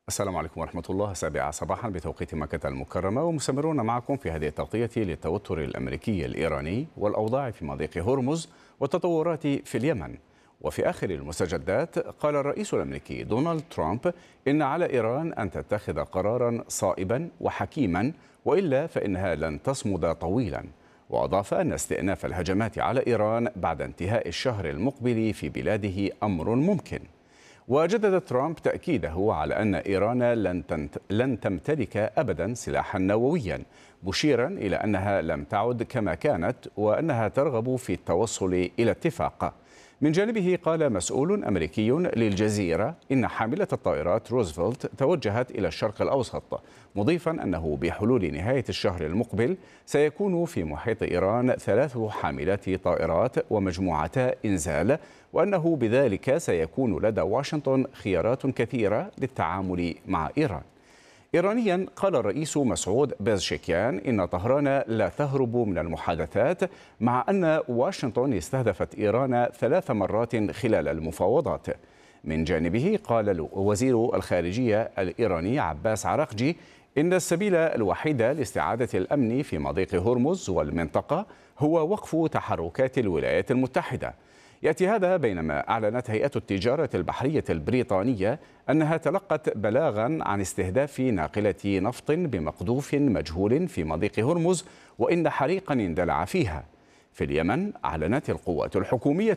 السلام عليكم ورحمة الله. 7 صباحا بتوقيت مكة المكرمة، ومستمرون معكم في هذه التغطية للتوتر الأمريكي الإيراني والأوضاع في مضيق هرمز والتطورات في اليمن. وفي آخر المستجدات قال الرئيس الأمريكي دونالد ترامب إن على إيران أن تتخذ قرارا صائبا وحكيما، وإلا فإنها لن تصمد طويلا. وأضاف أن استئناف الهجمات على إيران بعد انتهاء الشهر المقبل في بلاده أمر ممكن. وجدد ترامب تأكيده على أن إيران لن تمتلك أبدا سلاحا نوويا، مشيرا إلى أنها لم تعد كما كانت وأنها ترغب في التوصل إلى اتفاق. من جانبه قال مسؤول أمريكي للجزيرة إن حاملة الطائرات روزفلت توجهت إلى الشرق الأوسط، مضيفا أنه بحلول نهاية الشهر المقبل سيكون في محيط إيران 3 حاملات طائرات ومجموعتا إنزال، وأنه بذلك سيكون لدى واشنطن خيارات كثيرة للتعامل مع إيران. إيرانيا قال الرئيس مسعود بيزشكيان إن طهران لا تهرب من المحادثات، مع أن واشنطن استهدفت إيران 3 مرات خلال المفاوضات. من جانبه قال وزير الخارجية الإيراني عباس عراقجي إن السبيل الوحيد لاستعادة الأمن في مضيق هرمز والمنطقة هو وقف تحركات الولايات المتحدة. يأتي هذا بينما أعلنت هيئة التجارة البحرية البريطانية أنها تلقت بلاغا عن استهداف ناقلة نفط بمقذوف مجهول في مضيق هرمز، وإن حريقا اندلع فيها. في اليمن أعلنت القوات الحكومية